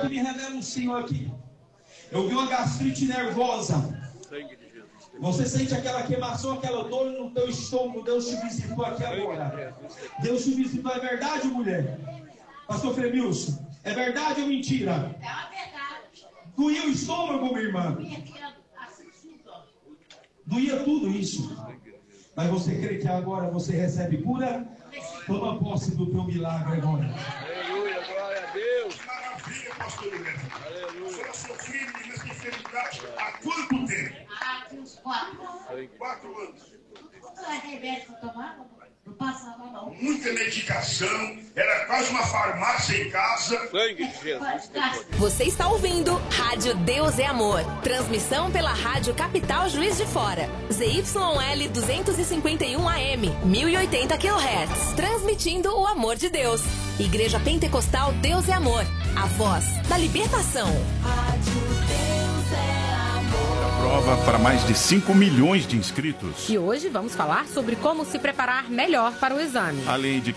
que me revela um Senhor aqui. Eu vi uma gastrite nervosa. Você sente aquela queimação, aquela dor no teu estômago. Deus te visitou aqui agora. Deus te visitou. É verdade, mulher? Pastor Fremilson, é verdade ou mentira? É uma verdade. Doía o estômago, minha irmã? Doía tudo isso. Mas você crê que agora você recebe cura? Toma posse do teu milagre agora. Aleluia, glória a Deus. Maravilha, pastor Helena. Aleluia. O senhor sofreu nessa enfermidade há quanto tempo? Ah, tinha uns 4 anos. 4 anos. Tudo é remédio que eu tomava, não passava não. Muita medicação, era quase uma farmácia em casa. Sangue de Jesus. Você está ouvindo Rádio Deus é Amor. Transmissão pela Rádio Capital Juiz de Fora. ZYL 251 AM, 1080 kHz. Transmitindo o amor de Deus. Igreja Pentecostal Deus é Amor. A voz da libertação. Rádio Deus é Amor. Prova para mais de 5 milhões de inscritos. E hoje vamos falar sobre como se preparar melhor para o exame. Além de